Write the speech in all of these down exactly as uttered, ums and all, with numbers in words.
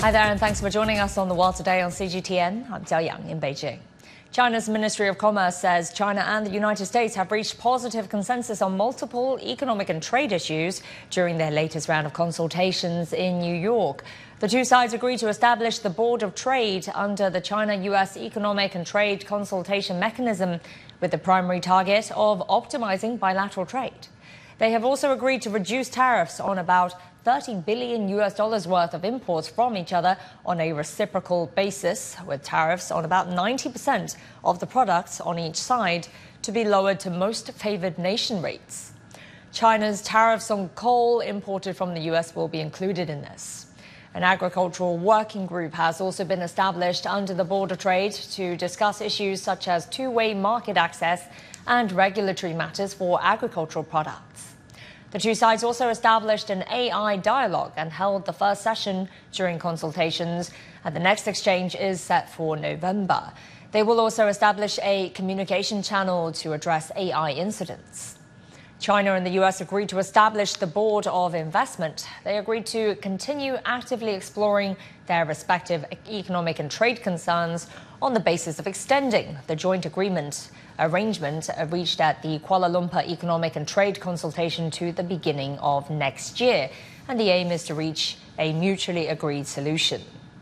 Hi there, and thanks for joining us on The World Today on C G T N. I'm Jiao Yang in Beijing. China's Ministry of Commerce says China and the United States have reached positive consensus on multiple economic and trade issues during their latest round of consultations in New York. The two sides agreed to establish the Board of Trade under the China-U S Economic and Trade Consultation Mechanism with the primary target of optimizing bilateral trade. They have also agreed to reduce tariffs on about thirty billion U S dollars worth of imports from each other on a reciprocal basis, with tariffs on about ninety percent of the products on each side to be lowered to most favored nation rates. China's tariffs on coal imported from the U S will be included in this. An agricultural working group has also been established under the Board of Trade to discuss issues such as two-way market access and regulatory matters for agricultural products. The two sides also established an A I dialogue and held the first session during consultations, and the next exchange is set for November. They will also establish a communication channel to address A I incidents. China and the U S agreed to establish the Board of Investment. They agreed to continue actively exploring their respective economic and trade concerns on the basis of extending the joint agreement arrangement reached at the Kuala Lumpur Economic and Trade Consultation to the beginning of next year. And the aim is to reach a mutually agreed solution.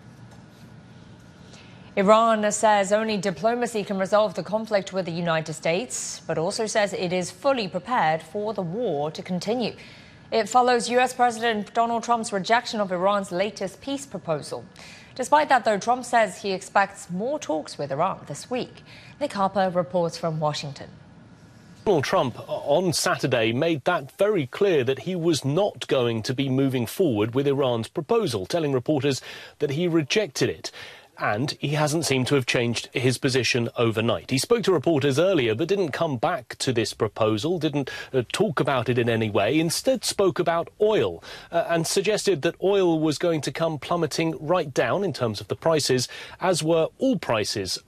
Iran says only diplomacy can resolve the conflict with the United States, but also says it is fully prepared for the war to continue. It follows U S President Donald Trump's rejection of Iran's latest peace proposal. Despite that, though, Trump says he expects more talks with Iran this week. Nick Harper reports from Washington. Donald Trump on Saturday made that very clear, that he was not going to be moving forward with Iran's proposal, telling reporters that he rejected it. And he hasn't seemed to have changed his position overnight. He spoke to reporters earlier, but didn't come back to this proposal, didn't uh, talk about it in any way, instead spoke about oil uh, and suggested that oil was going to come plummeting right down in terms of the prices, as were all prices